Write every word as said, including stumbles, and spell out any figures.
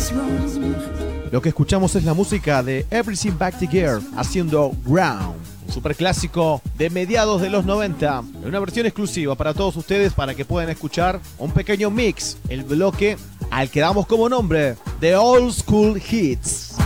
Lo que escuchamos es la música de Everything Back Together haciendo Ground, un superclásico de mediados de los noventa, en una versión exclusiva para todos ustedes para que puedan escuchar un pequeño mix, el bloque al que damos como nombre The Old School Hits.